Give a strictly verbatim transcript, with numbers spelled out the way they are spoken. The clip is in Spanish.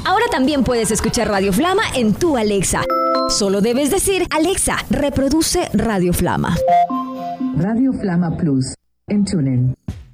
Ahora también puedes escuchar Radio Flama en tu Alexa. Solo debes decir, Alexa, reproduce Radio Flama. Radio Flama Plus en TuneIn.